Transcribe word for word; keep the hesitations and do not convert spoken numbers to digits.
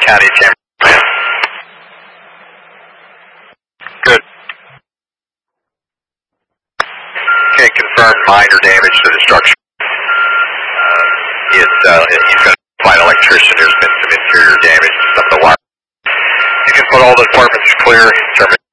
County Chamber. Good. Okay, confirm minor damage to the structure. Uh, it's, uh, he's going to find an electrician. There's been some interior damage to some of the wire. You can put all the departments clear. Terminate.